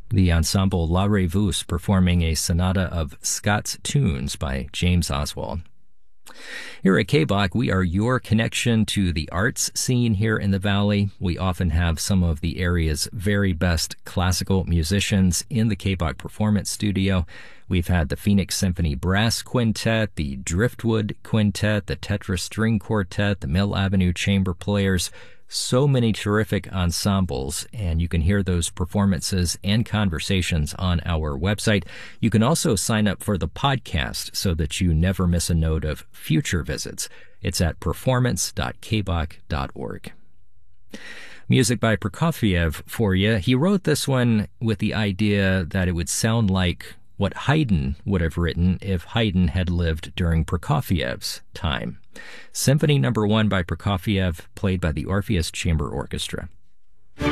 the ensemble La Revus performing a sonata of Scott's tunes by James Oswald. Here at KBOC, we are your connection to the arts scene here in the Valley. We often have some of the area's very best classical musicians in the KBOC Performance Studio. We've had the Phoenix Symphony Brass Quintet, the Driftwood Quintet, the Tetra String Quartet, the Mill Avenue Chamber Players. So many terrific ensembles, and you can hear those performances and conversations on our website. You can also sign up for the podcast so that you never miss a note of future visits. It's at performance.kbok.org. Music by Prokofiev for you. He wrote this one with the idea that it would sound like what Haydn would have written if Haydn had lived during Prokofiev's time. Symphony No. 1 by Prokofiev, played by the Orpheus Chamber Orchestra.